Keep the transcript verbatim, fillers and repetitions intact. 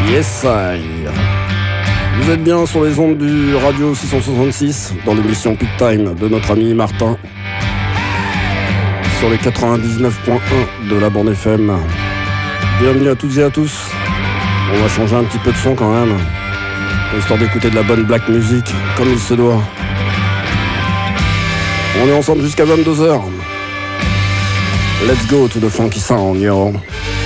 Yes, I. Vous êtes bien sur les ondes du Radio six cent soixante-six dans l'émission Peak Time de notre ami Martin sur les quatre-vingt-dix-neuf point un de la bande F M. Bienvenue à toutes et à tous. On va changer un petit peu de son quand même, histoire d'écouter de la bonne black music comme il se doit. On est ensemble jusqu'à vingt-deux heures. Let's go to the funky sound, yo.